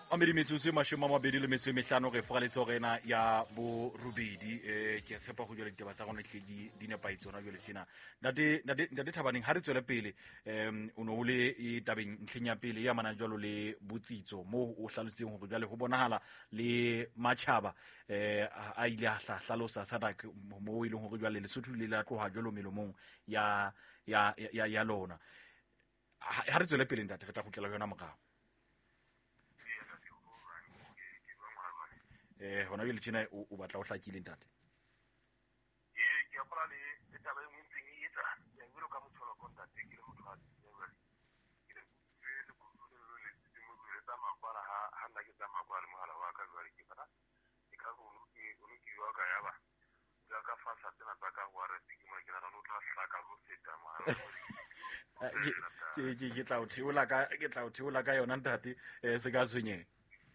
Amedi metsotso e mashome a mabedi le metso e mehlano re foga letsorena ya bo robedi ke tshepa go jwa ditaba tsa gona tledi di nepaitse ona jole tjena ntate Thabaneng ha re tswele pele o no le e tabeng ntlheng ya pele ya manang jwalo le botsitso mo o hlalotseng hore jwale ho bonahala le matjhaba a ile a hlalosa Sadak mo e leng hore jwale Lesotho le la tloha jwalo melomong ya lona ha re tswele pele ntate re tla gutlela yona morao hona jwale tjena o batla o hlakile ntate ke apola le taba e ntseng e etsa ya ngelo ka motho wa kontate ke le motho wa tsebela ke le kutlwe le tsimo le tsa makwala ha nna ke tsa makwala mohala wa ka jwale ke bana ke ka go ke wa ka ya ba ya ka fasa tsena tsa ka wa re ke mo ke na no tla hlaka go feta mohala ke tla o theola ka yona ntate se ka tshwenye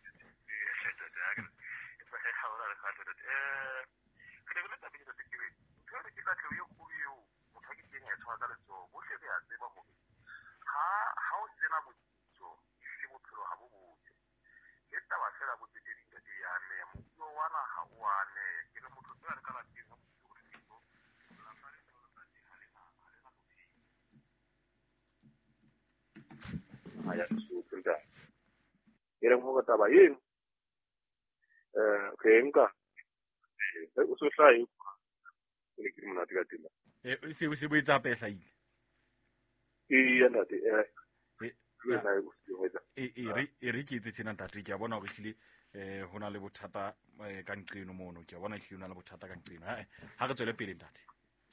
era mo taba yen ke nka o so hlai ke ke mona tla tela se boetsa pesa ile ya ntate re ke itse tjena ntate ke a bona hore hlile hona le bothata ka nqeno mono ke a bona hlile hona le bothata ka nqeno ha re tswele pele ntate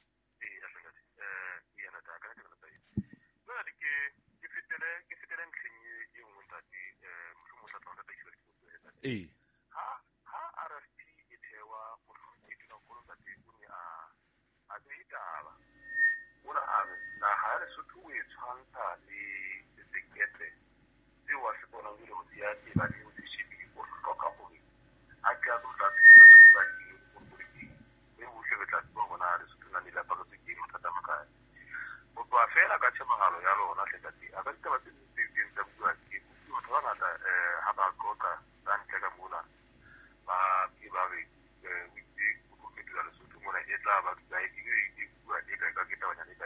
ha RFP e thewa mohlodi ke nakolo tsa teng a beitaba ona a na ha re sotho e tshwanta le sekete se wa se bona le ho ya ke ba le ho shipi go hloka hore a ka go tla se tsa ke go poliki le ho shebetla tsa bona re sotho na le ba go ke mathata maka go twa fela ka tshemagalo ya lona le tati a ba ditaba tse di tsa bua ke go tloga ngata ha ba qoqa tla mona ba ke ba re go fetela Lesotho mona e tla ba ka e bua e ka ke taba nyane ka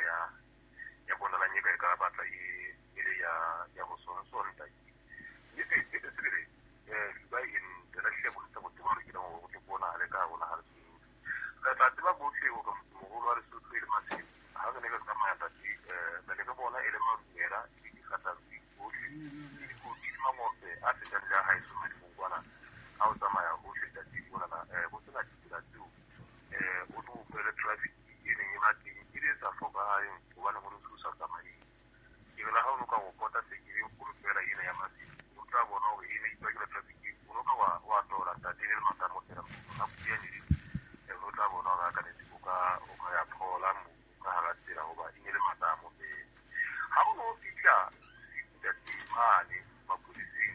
ya bona la nyeka ka batla ile ya go sona nta e se re ba in the level tsa botho ba re ke no go bona le ka bona ha re ka tla ba go tle go mo wa Lesotho ile mase ha re ne ka tsamaya tati ba le ka bona ile mangera ke kgata go di mangombe a se tla ha iso mo bona ha o tsamaya go feta dibona go tsena ditsela tseo o tlo pele traffic e leng e bateng e le sa fokahalang go bana go thusa tsamai ke la ha o ka go pota se ke go fela ina ya masi o tla bona hore e ne e tsaka traffic o no ka wa tola tati le mata mo tera ha ku ya ni o tla bona ga ka ne o ka ya phola mo ka hala tira go ba inele mata mo be ha o no fitla tati mane mapulising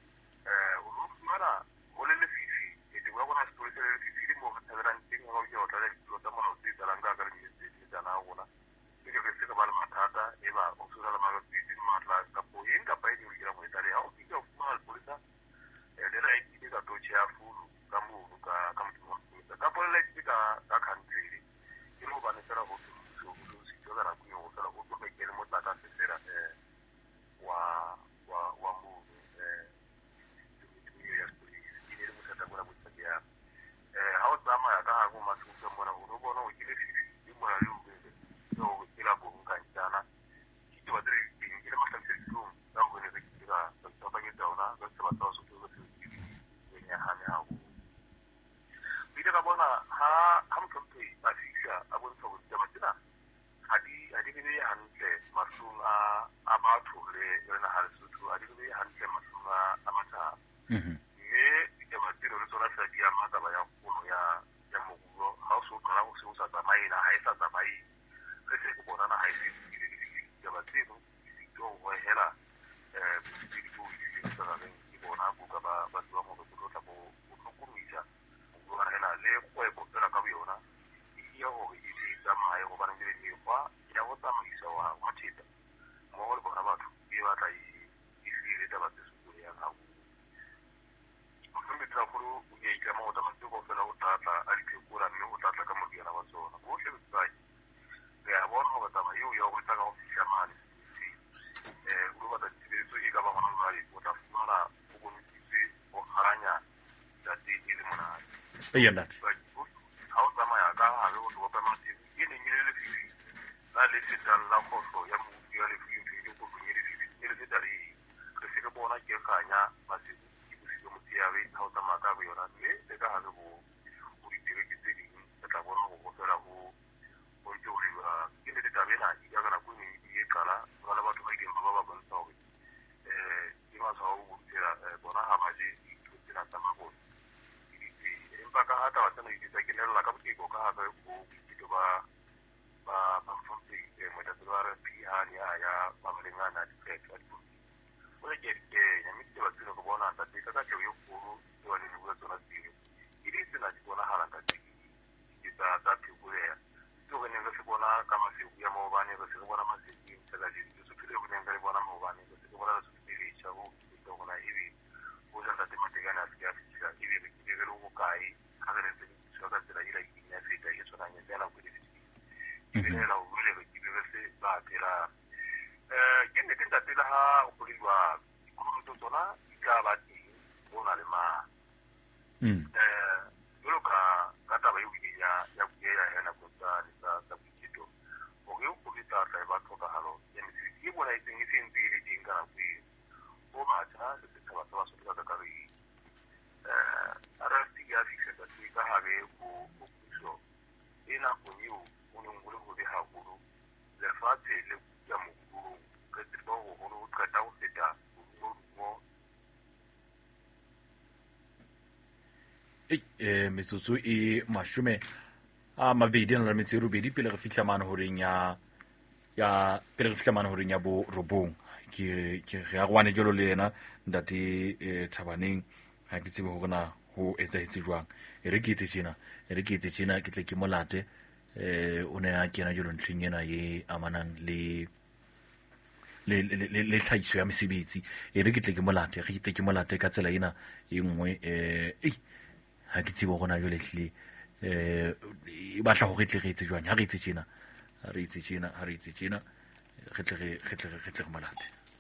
o no fumana o le fifi e te bona story se le fifi mo ka tsalang teng go yo tla le dilo tsa mona o tse tsalang ka re di tsana gona ke ke se ka ba le mathata e ba o tsura la maga tse di matla ka po eng ka pa e di dira mo etare ha o fitla o fumana polisa le ra e ka toche ya fulu ka mo ka mo ka po le ka country ke mo ba ne tsara go se tsoga ra ku yo tsara go tlo ke le mo tla ka se sera wa mo ha o tsamaya ka go mathusa mona o no bona o ke le fifi mo la le o bebe no ke la bo nka ntana ke twa dire ke le matla tsetso ka go ne ke dira ka ba ke tsona ka se ba tsao so ke ke nya ha ne ha go bile ka bona ha mo tlhompe ba fiša a bo ntse go tsama tsena ha di be hantle masung a batho le rena ha Lesotho a di be hantle masung a matha ke ba tiro le tsona sa di ama ka ba ya kgolo ya mogulo ha o so tla go se o sa tsamaye na ha e sa tsamaye re se go bona na ha e se ke ba tiro go go hela di go di tsara le ke bona go ka ba tswa mo go tla go komisa go ba hela le go e botsa ka yona e ya go e tsamaye go ba nne le kwa ya go tsamaisa wa theta mo go bona batho e batla e fire taba tse se go ya ga Eya ntate. ha o tsamaya ka hare o tlopa masimo ke ne le lefifi la le fetang la khoso ya moudi ya lefifi ke go le lefifi le feta le re se ke bona ke kanya masimo ke bosile mo tiabe ha o tsamaya ka yona le ka hare go di dire ke tse ding ke tla bona go fela go ntse o riba ke ne tabena di ka kana go ni di kala ba la batho ba di ba ba bontsha hore ke ba sa o tsela bona ha ba je di tsela tsa mago empa ka ha taba tsena di tsa kenella ka botiko ka ha go ditho ba mfumpi motatlo wa RPA ya ba mlengana di phetwa di o le ke ya mitse ba tsena go bona ta ka ka yo kuru yo ni go tsona tsile ile tsena di bona hala ka tiki ke ta phikulela to go ne go se bona ka masiku ya mo bane go se bona masiku tsela di se phile go ne ga bona mo bane go se bona se phile cha go to go na ibi go ja ta mategana a sia fitila ibi ke le go kai ka re se so ka tsela ila ke nya fita ye tsona nya tsela go di ke la go le ke be se ba tela ke ne ke nta tela ha o kulwa ku to tsona ka ba ti bona le ma yo ka taba yo ke ya na go tsa kitso o ge o ku ta ta ba to ka halo ye mi ke bona e tseng e se ntse ile ding ka ku o ma tsa se tsa ba so ka ka ri ara ti ya fixe ta ti ka ha ge ku so ina ku ni o ni ngule go ha guru le fate le ya mo guru ka ti ba go ka ta o feta mo metsotso e mashome a mabedi na la metsi robedi pele re fihla mane horeng ya bo robong ke re a gwane jolo le yena ntate Thabaneng ha ke tsebe hore na ho etsahetse jwang e re ke etse tjena ke tle ke molate o ne a kena jolo ntlheng ena ye amanang le tlhahiso ya mesebetsi e re ke tle ke molate ka tsela ena e nngwe ha ke tsebe gona jole hle e batla go re tle re etse jwang ha re etse tjena re tle re molate